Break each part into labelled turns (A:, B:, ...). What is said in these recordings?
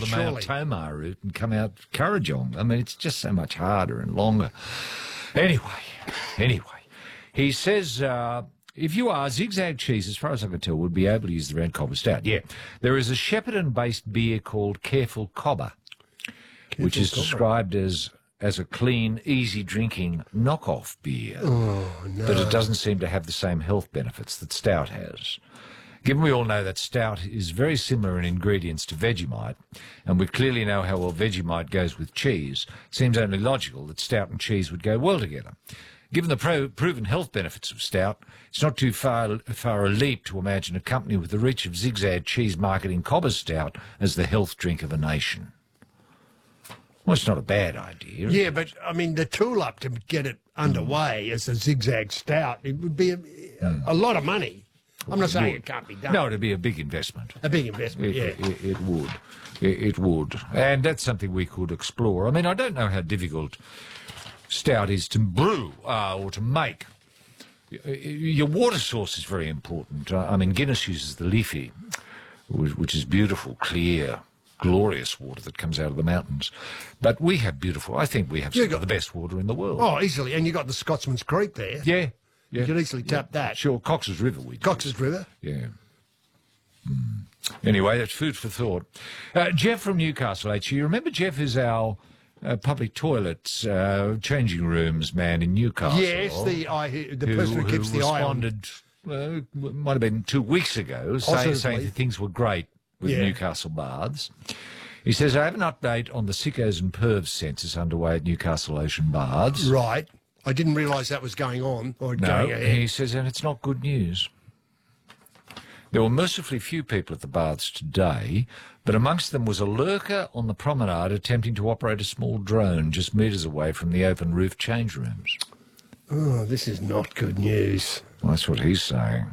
A: the
B: surely.
A: Mount Tomar route and come out Kurrajong. I mean, it's just so much harder and longer. Anyway, he says... if you are, Zigzag Cheese, as far as I can tell, would be able to use the Round Cobber Stout. Yeah. There is a Shepparton-based beer called Careful Cobber, which is described as a clean, easy-drinking knockoff beer.
B: Oh, no.
A: But it doesn't seem to have the same health benefits that Stout has. Given we all know that Stout is very similar in ingredients to Vegemite, and we clearly know how well Vegemite goes with cheese, it seems only logical that Stout and cheese would go well together. Given the proven health benefits of Stout, it's not too far a leap to imagine a company with the reach of Zigzag Cheese marketing Cobber Stout as the health drink of a nation. Well, it's not a bad idea.
B: Yeah, but, I mean, the tool-up to get it underway as a Zigzag Stout, it would be a lot of money. I'm not saying it can't be done.
A: No, it'd be a big investment.
B: A big investment, yeah.
A: It would. It would. And that's something we could explore. I mean, I don't know how difficult Stout is to brew or to make. Your water source is very important. I mean, Guinness uses the Leafy, which is beautiful, clear, glorious water that comes out of the mountains. But we have beautiful, I think we have some of the best water in the world.
B: Oh, easily. And you got the Scotsman's Creek there.
A: Yeah.
B: You could easily tap that.
A: Sure, Cox's River we do.
B: Cox's River?
A: Yeah. Anyway, that's food for thought. Jeff from Newcastle, HE. You remember Jeff is our public toilets, changing rooms man in Newcastle.
B: Yes, the person who keeps the eye on.
A: Responded, might have been 2 weeks ago, saying that things were great with Newcastle baths. He says, I have an update on the sickos and pervs census underway at Newcastle Ocean Baths.
B: Right. I didn't realise that was going on. Or going ahead.
A: He says, and it's not good news. There were mercifully few people at the baths today, but amongst them was a lurker on the promenade attempting to operate a small drone just metres away from the open roof change rooms.
B: Oh, this is not good news.
A: Well, that's what he's saying.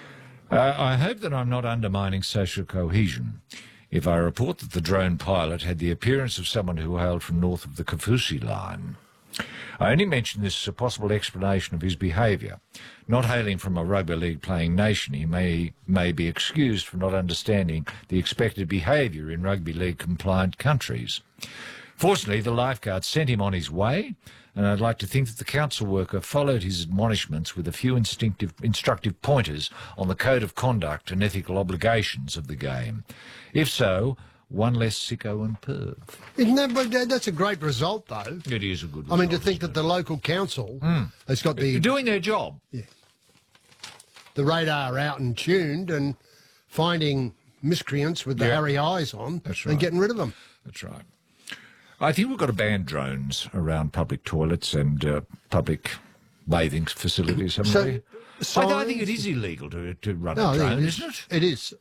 A: I hope that I'm not undermining social cohesion if I report that the drone pilot had the appearance of someone who hailed from north of the Kafusi line. I only mention this as a possible explanation of his behaviour. Not hailing from a rugby league playing nation, he may be excused for not understanding the expected behaviour in rugby league compliant countries. Fortunately, the lifeguard sent him on his way, and I'd like to think that the council worker followed his admonishments with a few instructive pointers on the code of conduct and ethical obligations of the game. If so, one less sicko and perv.
B: Isn't that, but that's a great result, though.
A: It is a good result.
B: I mean, to think that the local council has got
A: doing their job.
B: Yeah. The radar out and tuned and finding miscreants with the hairy eyes on and getting rid of them.
A: That's right. I think we've got to ban drones around public toilets and public bathing facilities, haven't we? I think it is illegal to run a drone, isn't it?
B: It is.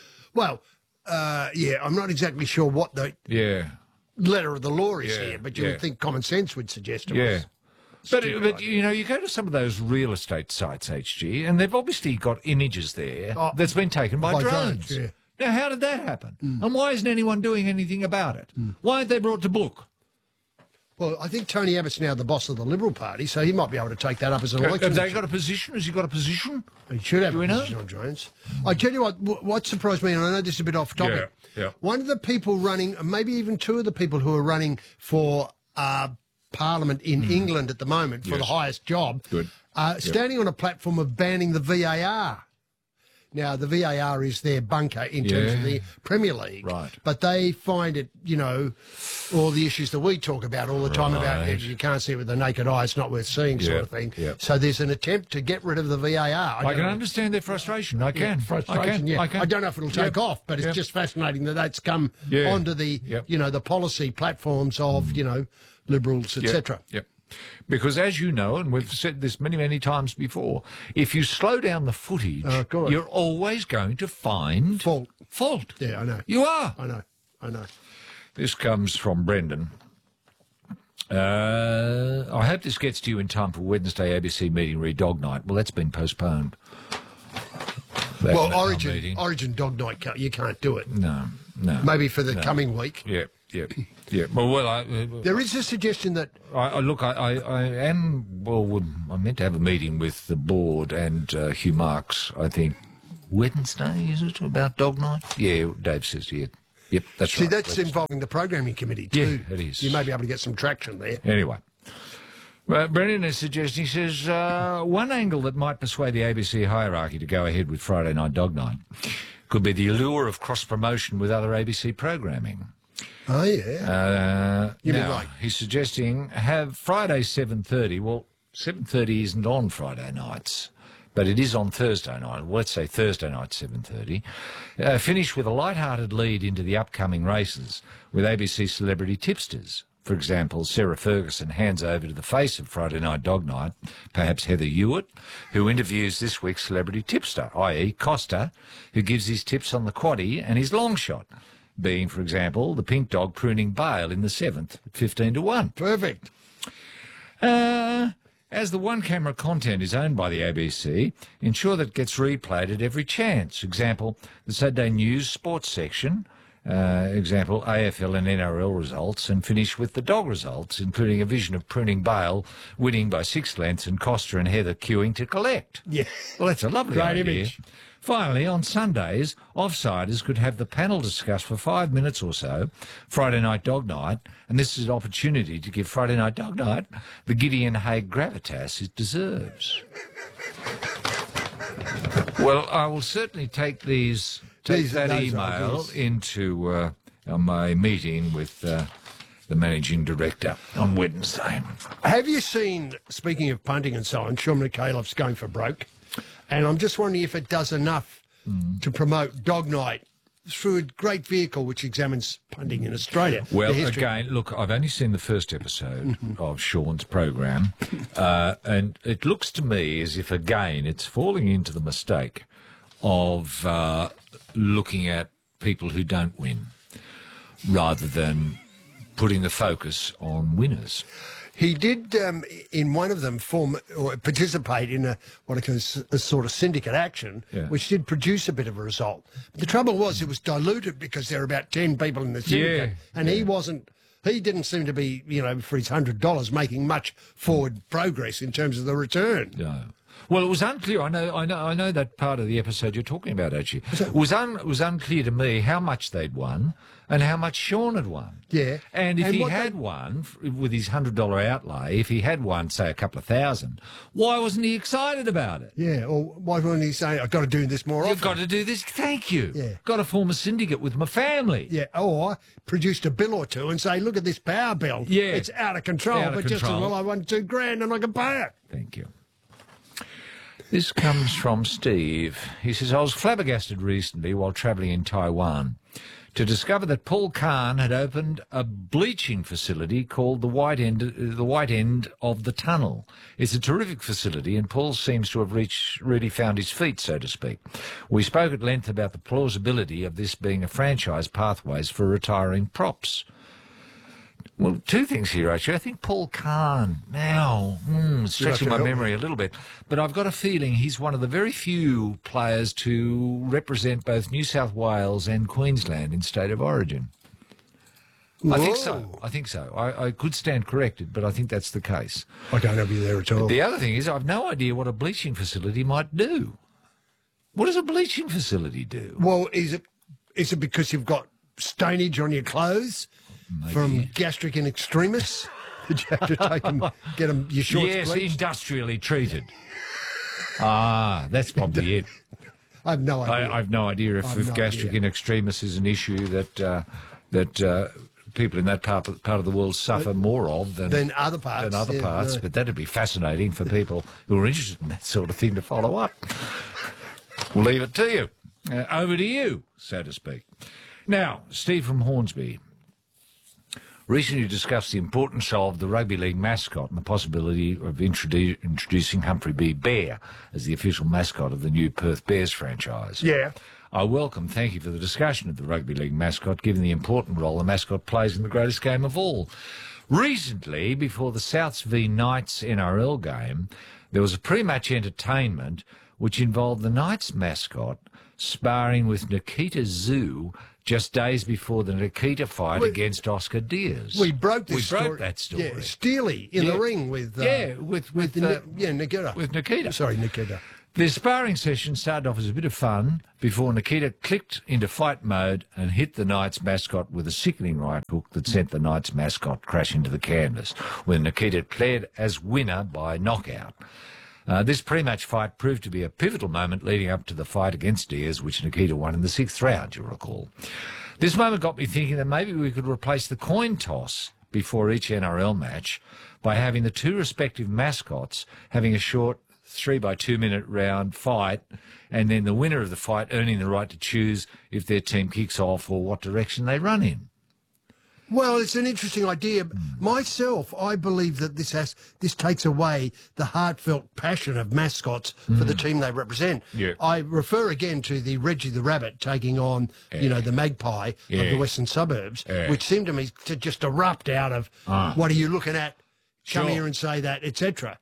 B: I'm not exactly sure what the letter of the law is here, but you would think common sense would suggest it was.
A: But you know, you go to some of those real estate sites, HG, and they've obviously got images there that's been taken by drones.
B: Yeah.
A: Now, how did that happen? And why isn't anyone doing anything about it? Why aren't they brought to book?
B: Well, I think Tony Abbott's now the boss of the Liberal Party, so he might be able to take that up as an election.
A: Have they got a position? Has he got a position?
B: He should have a position on drones. I tell you what surprised me, and I know this is a bit off topic.
A: Yeah.
B: One of the people running, maybe even two of the people who are running for Parliament in England at the moment for the highest job, standing on a platform of banning the VAR. Now, the VAR is their bunker in terms of the Premier League.
A: Right.
B: But they find it, you know, all the issues that we talk about all the time about you can't see it with the naked eye, it's not worth seeing sort of thing. So there's an attempt to get rid of the VAR.
A: I can understand their frustration. I can.
B: Frustration, I can. I don't know if it'll take off, but it's just fascinating that that's come onto the, you know, the policy platforms of, you know, Liberals, etc.
A: Yep. Because as you know, and we've said this many, many times before, if you slow down the footage, you're always going to find fault.
B: Yeah, I know.
A: You are.
B: I know.
A: This comes from Brendan. I hope this gets to you in time for Wednesday ABC meeting re Dog Night. Well, that's been postponed.
B: Origin Dog Night, you can't do it.
A: No.
B: Maybe for the coming week.
A: Yeah. Well,
B: there is a suggestion that...
A: I meant to have a meeting with the board and Hugh Marks, I think, Wednesday, is it, about Dog Night? Yeah, Dave says, yeah. Yep, that's
B: See,
A: right.
B: that's involving the programming committee too.
A: Yeah, it is.
B: You may be able to get some traction there.
A: Anyway. Brendan is suggesting, he says, one angle that might persuade the ABC hierarchy to go ahead with Friday Night Dog Night could be the allure of cross-promotion with other ABC programming.
B: Oh, yeah. You mean like...
A: He's suggesting have Friday 7:30. Well, 7:30 isn't on Friday nights, but it is on Thursday night. Well, let's say Thursday night 7:30. Finish with a light-hearted lead into the upcoming races with ABC celebrity tipsters. For example, Sarah Ferguson hands over to the face of Friday Night Dog Night, perhaps Heather Hewitt, who interviews this week's celebrity tipster, i.e. Costa, who gives his tips on the quaddie and his long shot, being, for example, the pink dog pruning Bale in the 7th at 15-1.
B: Perfect.
A: As the one-camera content is owned by the ABC, ensure that it gets replayed at every chance. Example, the Saturday News sports section, example, AFL and NRL results, and finish with the dog results, including a vision of pruning Bale winning by 6 lengths and Costa and Heather queuing to collect.
B: Yeah.
A: Well, that's a lovely
B: Great
A: idea.
B: image.
A: Finally, on Sundays, offsiders could have the panel discuss for 5 minutes or so Friday Night Dog Night, and this is an opportunity to give Friday Night Dog Night the Gideon Haigh gravitas it deserves. Well, I will certainly take that email
B: ideas
A: into my meeting with the managing director on Wednesday.
B: Have you seen, speaking of punting and so on, Sean McAuliffe's going for broke? And I'm just wondering if it does enough to promote Dog Night through a great vehicle which examines punting in Australia.
A: Well, again, look, I've only seen the first episode of Sean's program, and it looks to me as if, again, it's falling into the mistake of looking at people who don't win rather than putting the focus on winners.
B: He did, in one of them, form or participate in a sort of syndicate action, which did produce a bit of a result. But the trouble was it was diluted because there were about 10 people in the syndicate, and he wasn't. He didn't seem to be, for his $100 making much forward progress in terms of the return.
A: No. Well, it was unclear. I know that part of the episode you're talking about, actually. It was unclear to me how much they'd won and how much Sean had won.
B: Yeah.
A: And if he had won, with his $100 outlay, if he had won, say, a couple of thousand, why wasn't he excited about it?
B: Yeah, or why wasn't he saying, I've got to do this more often?
A: You've got to do this, thank you.
B: Yeah.
A: Got to form a syndicate with my family.
B: Yeah, or produced a bill or two and say, look at this power bill.
A: Yeah.
B: It's out of control, just as well I won $2,000 and I can pay it.
A: Thank you. This comes from Steve. He says, I was flabbergasted recently while travelling in Taiwan to discover that Paul Kahn had opened a bleaching facility called the White End of the Tunnel. It's a terrific facility, and Paul seems to have really found his feet, so to speak. We spoke at length about the plausibility of this being a franchise pathways for retiring props. Well, two things here, actually. I think Paul Kahn, now, stretching my memory a little bit, but I've got a feeling he's one of the very few players to represent both New South Wales and Queensland in state of origin.
B: Whoa.
A: I think so. I could stand corrected, but I think that's the case.
B: I don't have you there at all.
A: The other thing is I've no idea what a bleaching facility might do. What does a bleaching facility do?
B: Well, is it because you've got stonage on your clothes? Maybe. From gastric in extremis? Did you have to take them, get them, your shorts bleached?
A: Yes, industrially treated. That's probably it.
B: I have no idea.
A: I have no idea if gastric in extremis is an issue that people in that part of the world suffer more of than
B: other parts.
A: But that'd be fascinating for people who are interested in that sort of thing to follow up. We'll leave it to you. Over to you, so to speak. Now, Steve from Hornsby recently discussed the importance of the rugby league mascot and the possibility of introducing Humphrey B. Bear as the official mascot of the new Perth Bears franchise.
B: Yeah.
A: Thank you for the discussion of the rugby league mascot, given the important role the mascot plays in the greatest game of all. Recently, before the Souths v Knights NRL game, there was a pre-match entertainment which involved the Knights mascot sparring with Nikita Zoo just days before the Nikita fight against Oscar Diaz.
B: We broke that story.
A: Yeah,
B: Steely in the ring with
A: Nikita.
B: With Nikita.
A: Sorry,
B: Nikita.
A: The sparring session started off as a bit of fun before Nikita clicked into fight mode and hit the Knights mascot with a sickening right hook that sent the Knights mascot crashing to the canvas, when Nikita declared as winner by knockout. This pre-match fight proved to be a pivotal moment leading up to the fight against Diaz, which Nikita won in the 6th round, you'll recall. This moment got me thinking that maybe we could replace the coin toss before each NRL match by having the two respective mascots having a short 3x2 minute round fight, and then the winner of the fight earning the right to choose if their team kicks off or what direction they run in.
B: Well, it's an interesting idea. Myself, I believe that this takes away the heartfelt passion of mascots for the team they represent.
A: Yeah.
B: I refer again to the Reggie the Rabbit taking on, the Magpie of the Western Suburbs, which seemed to me to just erupt out of, what are you looking at? Come here and say that, etc.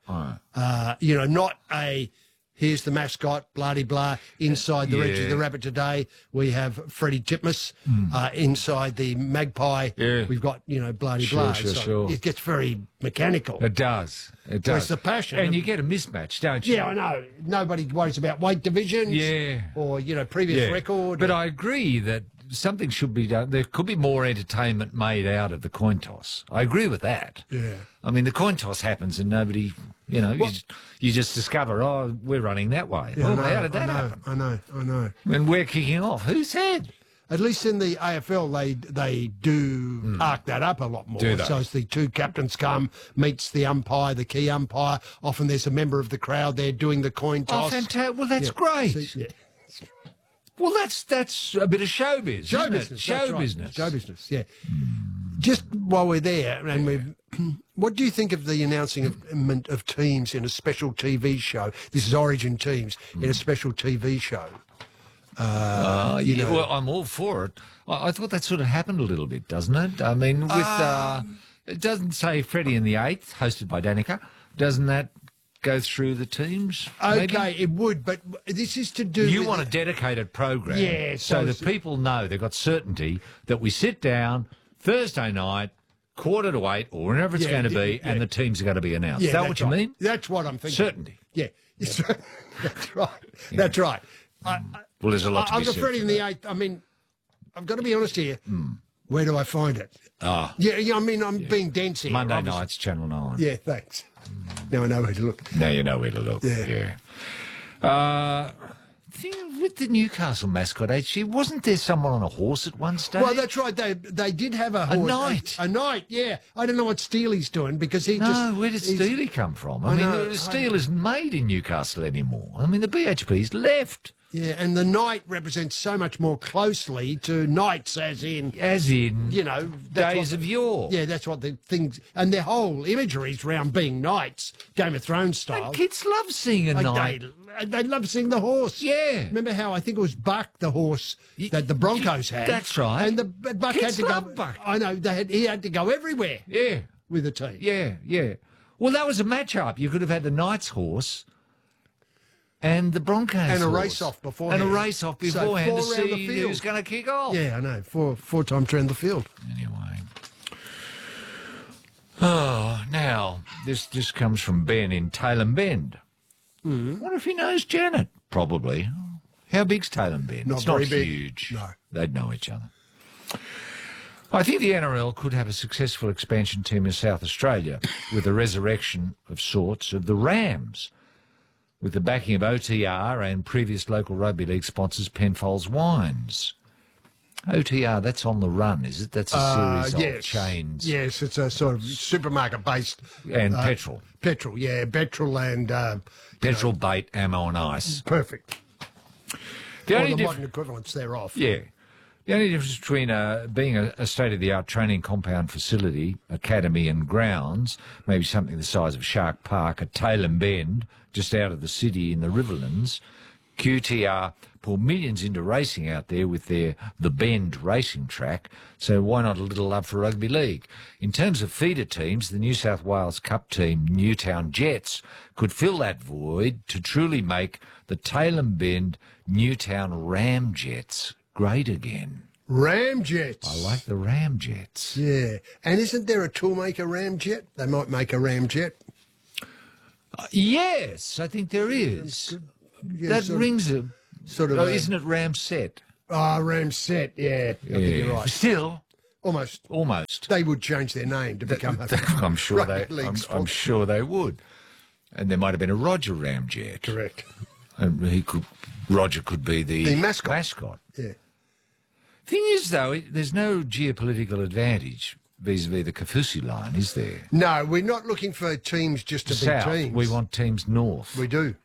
B: Not a, here's the mascot, blah-de-blah. Inside the Reggie the Rabbit today, we have Freddie Titmus. Inside the Magpie, we've got, blah-de-blah.
A: Sure.
B: It gets very mechanical.
A: It does.
B: It's the passion.
A: And you get a mismatch, don't you?
B: Yeah, I know. Nobody worries about weight divisions or, previous record.
A: But I agree that something should be done. There could be more entertainment made out of the coin toss. I agree with that.
B: Yeah.
A: I mean, the coin toss happens and nobody, you just discover, we're running that way.
B: Yeah,
A: how did that happen?
B: I know.
A: And we're kicking off. Who said?
B: At least in the AFL, they do arc that up a lot more.
A: Do they?
B: So as the two captains come, meets the umpire, the key umpire. Often there's a member of the crowd there doing the coin toss.
A: Oh, fantastic. Well, that's great. Well, that's a bit of showbiz.
B: Show
A: isn't it?
B: business.
A: Show business.
B: Show business, yeah. Just while we're there, and what do you think of the announcing of teams in a special TV show? This is Origin teams in a special TV show.
A: Well, I'm all for it. I thought that sort of happened a little bit, doesn't it? I mean, with it doesn't say Freddie in the Eighth, hosted by Danica. Doesn't that go through the teams?
B: Okay,
A: maybe?
B: it would, but this is to do.
A: You want a dedicated program, so that people know they've got certainty that we sit down Thursday night, 7:45, or whenever it's going to be, and the teams are going to be announced.
B: Yeah,
A: is that what you mean?
B: That's what I'm thinking.
A: Certainty.
B: Yeah, that's right. That's right.
A: Well, there's a lot to be said.
B: I'm Freddie in the Eighth. I mean, I've got to be honest here. Where do I find it? Yeah, I mean, I'm being dense here.
A: Monday nights, Channel 9.
B: Yeah, thanks. Now I know where to look.
A: Now you know where to look.
B: Yeah.
A: With the Newcastle mascot, HG, wasn't there someone on a horse at one stage?
B: Well, that's right. They did have a horse.
A: A knight.
B: Yeah. I don't know what Steely's doing because
A: where did Steely come from? I mean, Steel isn't made in Newcastle anymore. I mean, the BHP's left.
B: Yeah, and the knight represents so much more closely to knights as in,
A: days of yore.
B: Yeah, that's what the things, and their whole imagery is around being knights, Game of Thrones style.
A: And kids love seeing a knight.
B: They love seeing the horse.
A: Yeah.
B: Remember how I think it was Buck, the horse that the Broncos had.
A: That's right.
B: And Buck
A: kids
B: had to
A: love
B: go.
A: Buck.
B: I know he had to go everywhere.
A: Yeah.
B: With the team.
A: Yeah. Well, that was a match-up. You could have had the Knight's horse and the Broncos
B: and a
A: horse.
B: race-off beforehand.
A: And a race-off beforehand to see
B: the field.
A: who's going to kick off.
B: Yeah, I know. Four times around the field.
A: Anyway. Oh, now, this comes from Ben in Tailem Bend. What if he knows Janet? Probably. How big's Tailem Bend?
B: Not
A: it's
B: very
A: not
B: big.
A: huge.
B: No.
A: They'd know each other. I think the NRL could have a successful expansion team in South Australia with a resurrection of sorts of the Rams, with the backing of OTR and previous local rugby league sponsors Penfolds Wines. OTR, that's On the Run, is it? That's a series of chains.
B: Yes, it's a sort of supermarket-based...
A: And petrol.
B: Petrol, yeah. Petrol and...
A: petrol, bait, ammo and ice.
B: Perfect.
A: The
B: modern equivalents thereof.
A: Yeah. The only difference between being a state-of-the-art training compound facility, academy and grounds, maybe something the size of Shark Park at Tailem Bend, just out of the city in the Riverlands, QTR pour millions into racing out there with the Bend racing track, so why not a little love for rugby league? In terms of feeder teams, the New South Wales Cup team, Newtown Jets, could fill that void to truly make the Tailem Bend Newtown Ramjets great again.
B: Ramjets.
A: I like the Ramjets.
B: Yeah. And isn't there a toolmaker Ramjet? They might make a Ramjet.
A: Yes, I think there is. that rings a...
B: Sort of.
A: Isn't it Ramset?
B: Ramset, yeah. I think you're right.
A: Still...
B: Almost. They would change their name to become
A: I'm sure they would. And there might have been a Roger Ramjet.
B: Correct.
A: And Roger could be the mascot.
B: Yeah.
A: Thing is, though, there's no geopolitical advantage vis-a-vis the Kaufusi line, is there?
B: No, we're not looking for teams just to
A: South.
B: be teams.
A: We want teams north.
B: We do.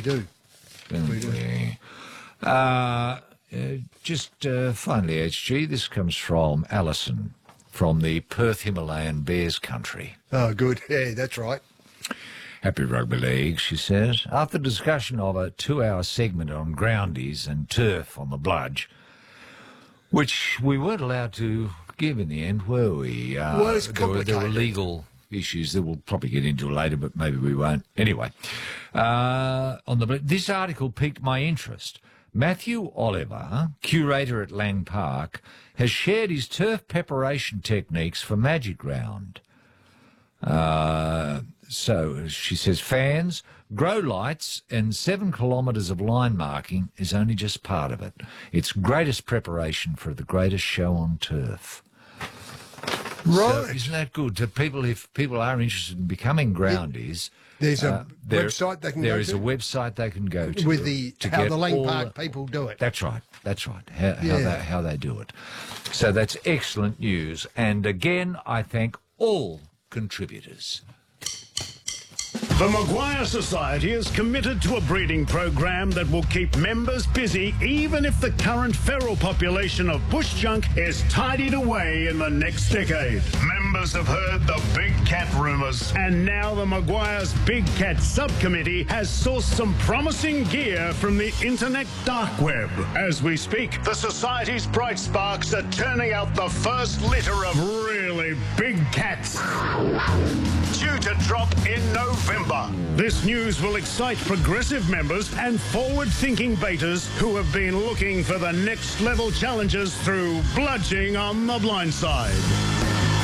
A: Just finally, HG, this comes from Alison from the Perth Himalayan Bears country.
B: Oh, good. Yeah, that's right.
A: Happy Rugby League, she says. After discussion of a 2-hour segment on groundies and turf on the Bludge, which we weren't allowed to give in the end, were we?
B: Well, it's complicated.
A: There were legal issues that we'll probably get into later, but maybe we won't. Anyway, this article piqued my interest. Matthew Oliver, curator at Lang Park, has shared his turf preparation techniques for Magic Round. So, she says, fans, grow lights and 7 kilometres of line marking is only just part of it. It's greatest preparation for the greatest show on turf.
B: Right.
A: So isn't that good? To people, if people are interested in becoming groundies...
B: There's a website they can go to?
A: There is a website they can go to.
B: With how the Lang Park people do it.
A: That's right. How they do it. So that's excellent news. And again, I thank all contributors.
C: The Maguire Society is committed to a breeding program that will keep members busy even if the current feral population of bush junk is tidied away in the next decade. Members have heard the big cat rumours, and now the Maguire's Big Cat Subcommittee has sourced some promising gear from the internet dark web. As we speak, the Society's bright sparks are turning out the first litter of really big cats, due to drop in November. This news will excite progressive members and forward-thinking baiters who have been looking for the next level challenges through bludging on the blind side.